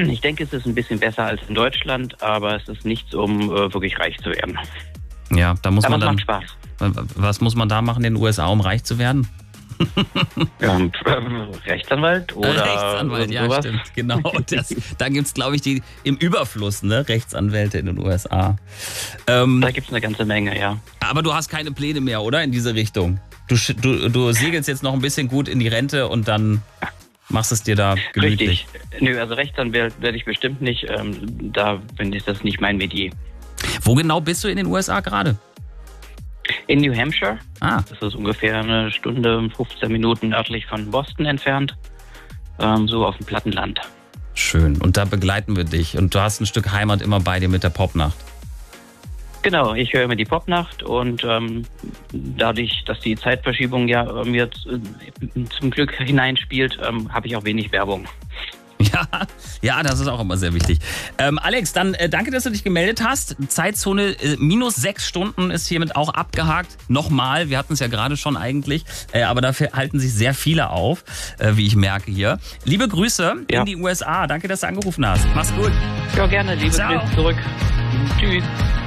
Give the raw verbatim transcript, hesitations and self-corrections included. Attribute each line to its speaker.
Speaker 1: Ich denke, es ist ein bisschen besser als in Deutschland, aber es ist nichts, um äh, wirklich reich zu werden.
Speaker 2: Ja, da muss
Speaker 1: aber
Speaker 2: man
Speaker 1: es
Speaker 2: dann.
Speaker 1: macht Spaß.
Speaker 2: Was muss man da machen in den U S A, um reich zu werden?
Speaker 1: Ja, Rechtsanwalt oder
Speaker 2: Rechtsanwalt, ja,
Speaker 1: sowas.
Speaker 2: stimmt. Genau. Das, da gibt es, glaube ich, die im Überfluss, ne? Rechtsanwälte in den U S A. Ähm,
Speaker 1: Da gibt es eine ganze Menge, ja.
Speaker 2: aber du hast keine Pläne mehr, oder? In diese Richtung. Du, du, du segelst jetzt noch ein bisschen gut in die Rente und dann machst es dir da gemütlich.
Speaker 1: Richtig. Nö, also Rechtsanwalt werde ich bestimmt nicht. Ähm, da bin ich das nicht mein Metier.
Speaker 2: Wo genau bist du in den U S A gerade?
Speaker 1: In New Hampshire.
Speaker 2: Ah.
Speaker 1: Das ist ungefähr eine Stunde und fünfzehn Minuten nördlich von Boston entfernt. Ähm, so auf dem Plattenland.
Speaker 2: Schön. Und da begleiten wir dich. Und du hast ein Stück Heimat immer bei dir mit der Popnacht.
Speaker 1: Genau, ich höre immer die Popnacht und ähm, dadurch, dass die Zeitverschiebung ja ähm, jetzt äh, zum Glück hineinspielt, ähm, habe ich auch wenig Werbung.
Speaker 2: Ja, ja, das ist auch immer sehr wichtig. Ähm, Alex, dann äh, danke, dass du dich gemeldet hast. Zeitzone äh, minus sechs Stunden ist hiermit auch abgehakt. Nochmal, wir hatten es ja gerade schon eigentlich, äh, aber dafür halten sich sehr viele auf, äh, wie ich merke hier. Liebe Grüße
Speaker 1: Ja.
Speaker 2: in die U S A. Danke, dass du angerufen hast. Mach's gut.
Speaker 1: Ja, gerne. Liebe
Speaker 2: Ciao.
Speaker 1: Grüße zurück. Tschüss.